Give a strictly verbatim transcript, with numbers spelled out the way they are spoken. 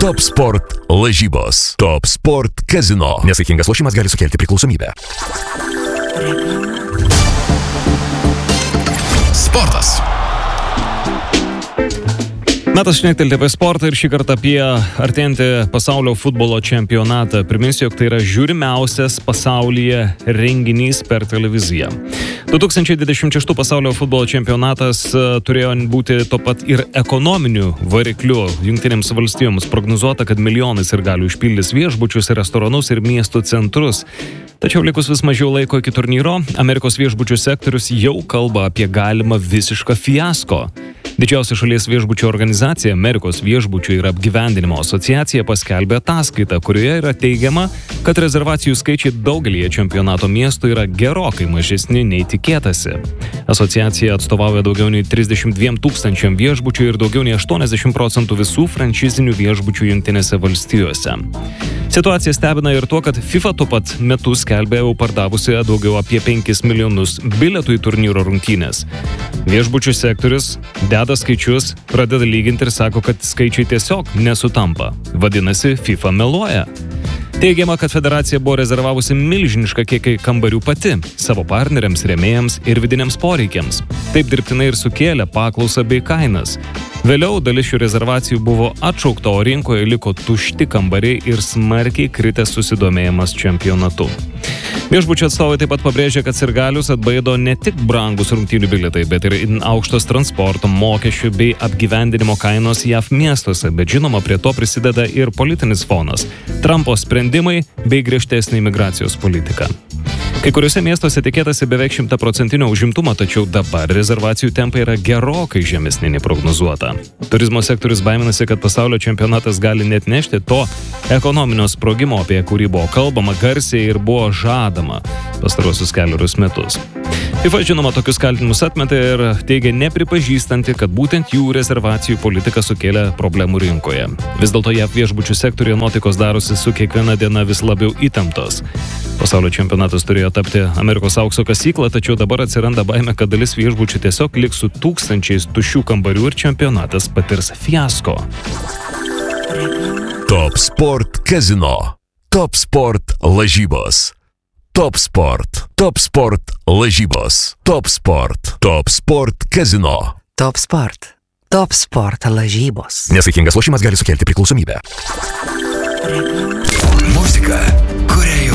Top Sport lažybos. Top Sport kazino. Nesaikingas lošimas gali sukelti priklausomybę. Sportas. Metas šnektelti apie sportą ir šį kartą apie artėjantį pasaulio futbolo čempionatą. Priminsiu, jog tai yra žiūrimiausias pasaulyje renginys per televiziją. du tūkstančiai dvidešimt šeštų pasaulio futbolo čempionatas turėjo būti to pat ir ekonominiu varikliu. Jungtinėms valstijoms prognozuota, kad milijonais ir galių užpildys viešbučius, restoranus ir miestų centrus. Tačiau likus vis mažiau laiko iki turnyro, Amerikos viešbučių sektorius jau kalba apie galimą visišką fiasko. Didžiausia šalies viešbučių organizacija Amerikos viešbučių ir apgyvendinimo asociacija paskelbė ataskaitą, kurioje yra teigiama, kad rezervacijų skaičiai daugelį čempionato miestų yra gerokai mažesni nei tikėtasi. Asociacija atstovauja daugiau nei trisdešimt dviem tūkstančiam viešbučių ir daugiau nei aštuoniasdešimt procentų visų franšizinių viešbučių Jungtinėse valstijose. Situacija stebina ir tuo, kad FIFA tuo pat metu skelbė jau pardavusi daugiau apie penkis milijonus bilietų į turnyro rungtynes. Viešbučių sektorius deda skaičius, pradeda lyginti ir sako, kad skaičiai tiesiog nesutampa. Vadinasi, FIFA meluoja. Teigiama, kad federacija buvo rezervavusi milžinišką kiekį kambarių pati, savo partneriams, rėmėjams ir vidiniams poreikiams. Taip dirbtinai ir sukėlė paklausą bei kainas. Vėliau dalis šių rezervacijų buvo atšaukta, o rinkoje liko tušti kambariai ir smarkiai kritęs susidomėjimas čempionatu. Viešbučio atstovai taip pat pabrėžė, kad sirgalius atbaido ne tik brangus rungtynių bilietai, bet ir aukštos transporto, mokesčių bei apgyvendinimo kainos J A V miestuose, bet žinoma, prie to prisideda ir politinis fonas, Trumpo sprendimai bei griežtesnė imigracijos politika. Kai kuriuose miestuose tikėtasi beveik šimtaprocentinio užimtumo, tačiau dabar rezervacijų tempai yra gerokai žemesni nei prognozuota. Turizmo sektorius baiminasi, kad pasaulio čempionatas gali net nešti to ekonominio sprogimo, apie kurį buvo kalbama garsiai ir buvo žadama pastaruosius keliarius metus. FIFA žinoma tokius kaltinimus atmetė ir teigia nepripažįstanti, kad būtent jų rezervacijų politika sukėlė problemų rinkoje. Vis dėlto J A V viešbučių sektoriuje nuotaikos darosi su kiekviena diena vis labiau įtemptos. Pasaulio čempionatas turėjo tapti Amerikos aukso kasykla, tačiau dabar atsiranda baimė, kad dalis viešbučių tiesiog liks su tūkstančiais tuščių kambarių ir čempionatas patirs fiasko. Top Sport kazino. Top Sport lažybos. Top Sport. Top Sport lažybos. Top Sport. Top Sport kazino. Top Sport. Top Sport lažybos. Nesaikingas lošimas gali sukelti priklausomybę. Muzika, kurią